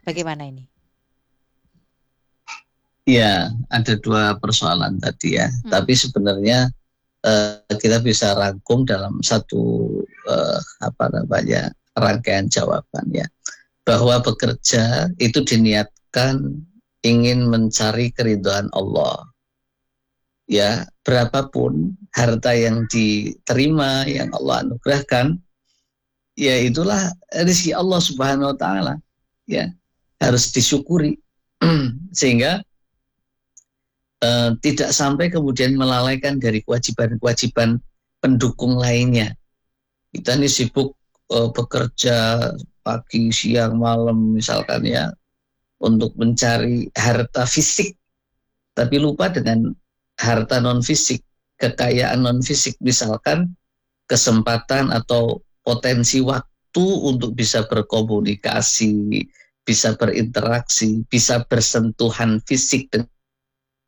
Bagaimana ini? Ya, ada dua persoalan tadi ya. Tapi sebenarnya kita bisa rangkum dalam satu rangkaian jawaban ya. Bahwa bekerja itu diniatkan ingin mencari keridhaan Allah. Ya, berapapun harta yang diterima, yang Allah anugerahkan, ya itulah rezeki Allah Subhanahu wa taala. Ya, harus disyukuri. Sehingga tidak sampai kemudian melalaikan dari kewajiban-kewajiban pendukung lainnya. Kita ini sibuk bekerja pagi, siang, malam misalkan ya, untuk mencari harta fisik, tapi lupa dengan harta non-fisik, kekayaan non-fisik, misalkan kesempatan atau potensi waktu untuk bisa berkomunikasi, bisa berinteraksi, bisa bersentuhan fisik dengan